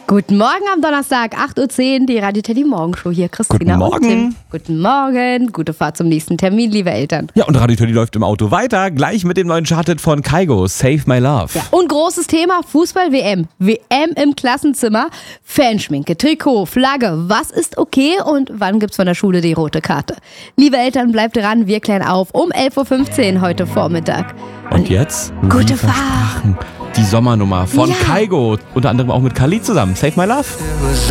Guten Morgen am Donnerstag, 8.10 Uhr, die Radio Teddy Morgenshow hier. Christina Guten Morgen. und Tim. Guten Morgen, gute Fahrt zum nächsten Termin, liebe Eltern. Ja, und Radio Teddy läuft im Auto weiter, gleich mit dem neuen Charthit von Kygo, Save My Love. Ja, und großes Thema, Fußball-WM. WM im Klassenzimmer, Fanschminke, Trikot, Flagge. Was ist okay und wann gibt's von der Schule die rote Karte? Liebe Eltern, bleibt dran, wir klären auf um 11.15 Uhr heute Vormittag. Und jetzt, gute wie versprochen, die Sommernummer von Ja. Kygo, unter anderem auch mit Khalid zusammen, Save My Love. It was